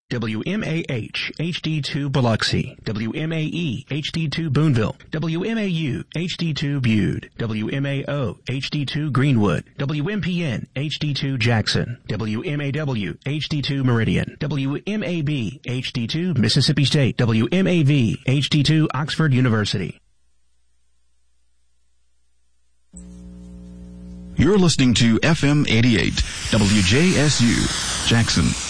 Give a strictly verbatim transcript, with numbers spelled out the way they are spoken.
W M A H H D two Biloxi, W M A E H D two Boonville, W M A U H D two Bude, W M A O H D two Greenwood, W M P N H D two Jackson, W M A W H D two Meridian, W M A B H D two Mississippi State, W M A V H D two Oxford University. You're listening to F M eighty-eight, W J S U, Jackson.